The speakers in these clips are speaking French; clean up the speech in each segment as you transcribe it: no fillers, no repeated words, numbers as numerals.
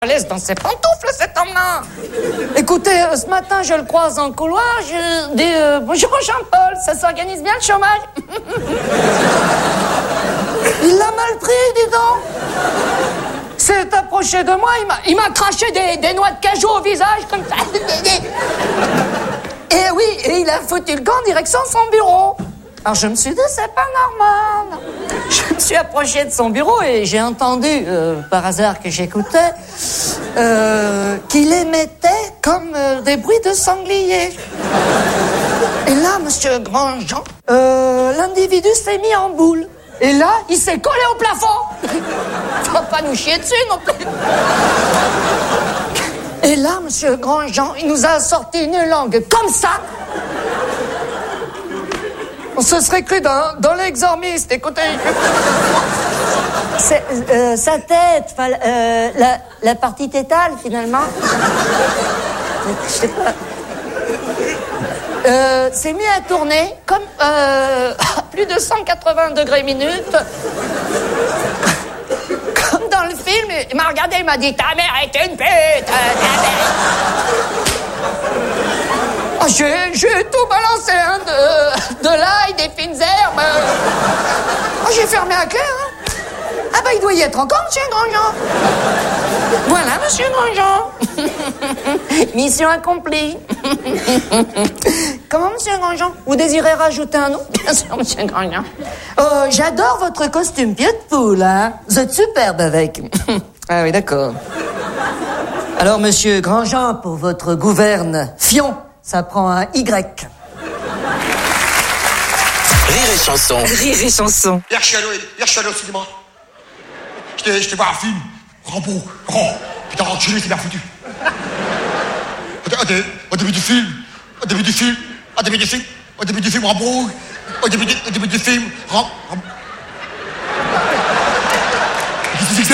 Laisse dans ses pantoufles, cet homme-là. Écoutez, ce matin, je le croise en couloir, je dis bonjour Jean-Paul, ça s'organise bien le chômage? Il l'a mal pris, dis donc. S'est approché de moi, il m'a craché des noix de cajou au visage, comme ça. Et oui, et il a foutu le camp en direction de son bureau. Alors je me suis dit, c'est pas normal. Je me suis approché de son bureau et j'ai entendu, par hasard que j'écoutais, qu'il émettait comme des bruits de sanglier. Et là, monsieur Grandjean, l'individu s'est mis en boule. Et là, il s'est collé au plafond. Faut pas nous chier dessus non plus. Et là, monsieur Grandjean, il nous a sorti une langue comme ça. On se serait cru dans l'exormiste, écoutez. Sa tête, la partie tétale, finalement. Je sais pas. S'est mis à tourner comme à plus de 180 degrés minutes. Comme dans le film, il m'a regardé, il m'a dit « Ta mère est une pute, ta mère !» Oh, j'ai tout balancé, hein, de l'ail, des fines herbes. Oh, j'ai fermé la clé, hein. Ah bah, il doit y être encore, monsieur Grandjean. Voilà, monsieur Grandjean. Mission accomplie. Comment, monsieur Grandjean? Vous désirez rajouter un nom? Bien sûr, monsieur Grandjean. Oh, j'adore votre costume pied de poule, hein. Vous êtes superbe avec. Ah oui, d'accord. Alors, monsieur Grandjean, pour votre gouverne Fion, ça prend un Y. Rire et chanson. Rire et chanson. Hier, je suis allé au cinéma. J'étais voir un film. Rambo. Oh, putain, enculé, c'est bien foutu. Au début du film, Rambo. Au début du film, Rambo. Qu'est-ce que c'est?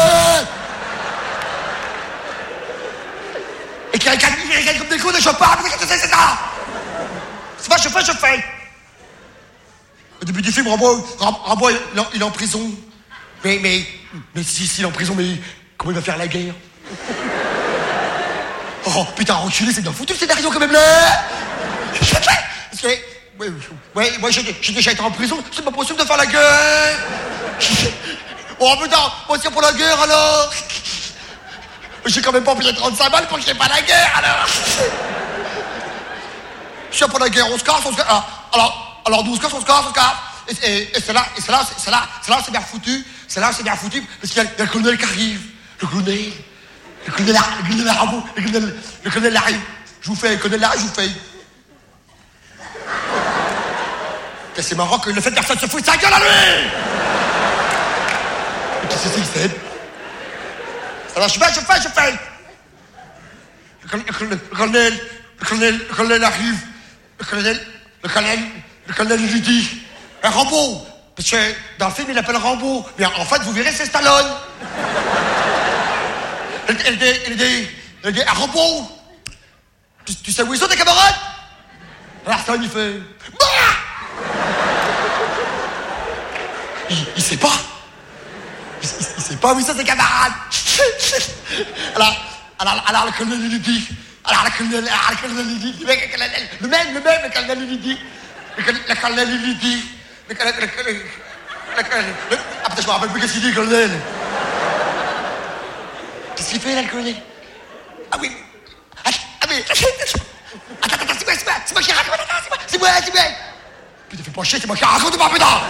Et qui regarde comme des cons, et je parle, qu'est-ce que c'est ça? C'est pas, je fais. Au début du film, Rambo, il est en prison. Mais si, il est en prison, mais comment il va faire la guerre? Oh, putain, enculé, c'est bien foutu le scénario quand même, là. Parce que, ouais, moi j'ai déjà été en prison, c'est pas possible de faire la guerre. Oh putain, moi c'est pour la guerre alors. J'ai quand même pas payé 35 balles pour que je n'ai pas la guerre alors. Je suis pour la guerre, on se casse. Alors nous on se casse. Et c'est là, c'est bien foutu. C'est bien foutu parce qu'il y a le colonel qui arrive. Le colonel arrive. Je vous fais, le colonel arrive, je vous fais. Et c'est marrant que le fait que personne se fout de sa gueule à lui. Qu'est-ce que c'est qu'il fait? Alors je fais. Le colonel arrive. Le colonel lui dit Rambo. Parce que dans le film il l'appelle Rambo. Mais en fait vous verrez c'est Stallone. Il dit Rambo. Tu sais où ils sont tes camarades? Alors Stallone il fait bah. Il sait pas. Il sait pas où ils sont ses camarades. Alors le colonel lui dit. Le colonel lui dit. Le colonel lui dit. Ah putain, je me rappelle plus qu'est-ce qu'il dit, le colonel. Qu'est-ce qu'il fait là, le colonel? Ah oui. Mais. Attends, c'est moi qui raconte. C'est moi. Putain, fais pas chier, c'est moi qui raconte, pas putain.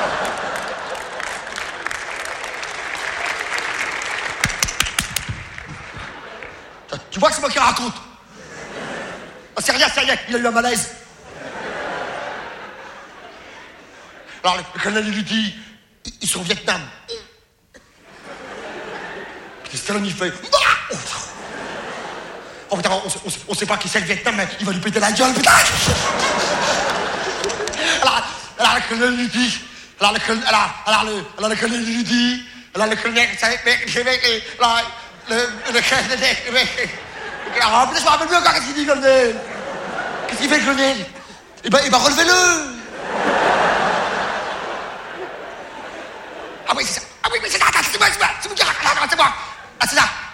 Tu vois que c'est moi qui raconte. Oh, c'est rien, il a eu un malaise. Alors le colonel lui dit, ils sont au Vietnam. Puis Stallone il fait, oh putain, on sait pas qui c'est le Vietnam, mais il va lui péter la gueule, putain. Alors le colonel lui dit, alors le colonel lui dit, alors le colonel, alors, putain, je me rappelle plus encore qu'est-ce qu'il dit, colonel. Qu'est-ce qu'il fait, colonel? Eh ben, relevez-le. Ah oui, c'est ça. Ah oui, mais c'est ça. C'est moi qui raconte, c'est moi. Ah, c'est ça.